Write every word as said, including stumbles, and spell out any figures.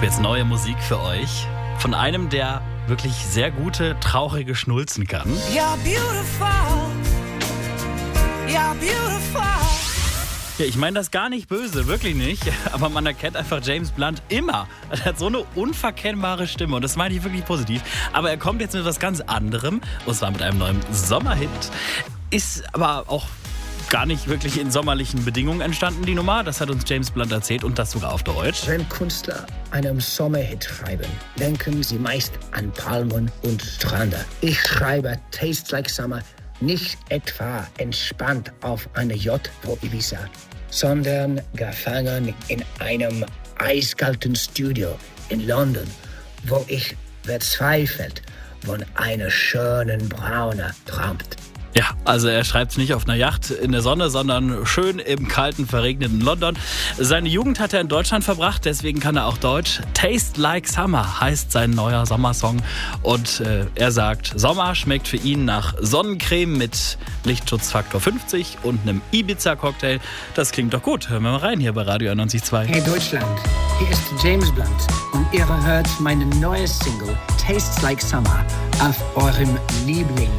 habe jetzt neue Musik für euch von einem, der wirklich sehr gute, traurige Schnulzen kann. You're beautiful. You're beautiful. Ja, ich meine das gar nicht böse, wirklich nicht. Aber man erkennt einfach James Blunt immer. Er hat so eine unverkennbare Stimme und das meine ich wirklich positiv. Aber er kommt jetzt mit was ganz anderem, und zwar mit einem neuen Sommerhit. Ist aber auch gar nicht wirklich in sommerlichen Bedingungen entstanden, die Nummer. Das hat uns James Blunt erzählt und das sogar auf Deutsch. Wenn Künstler einen Sommerhit schreiben, denken sie meist an Palmen und Strände. Ich schreibe Tastes Like Summer nicht etwa entspannt auf einer Yacht vor Ibiza, sondern gefangen in einem eiskalten Studio in London, wo ich verzweifelt von einer schönen Braune träumt. Ja, also er schreibt es nicht auf einer Yacht in der Sonne, sondern schön im kalten, verregneten London. Seine Jugend hat er in Deutschland verbracht, deswegen kann er auch Deutsch. Taste Like Summer heißt sein neuer Sommersong. Und äh, er sagt, Sommer schmeckt für ihn nach Sonnencreme mit Lichtschutzfaktor fünfzig und einem Ibiza-Cocktail. Das klingt doch gut. Hören wir mal rein hier bei Radio einundneunzig Komma zwei. Hey Deutschland, hier ist James Blunt und ihr hört meine neue Single Tastes Like Summer auf eurem Lieblings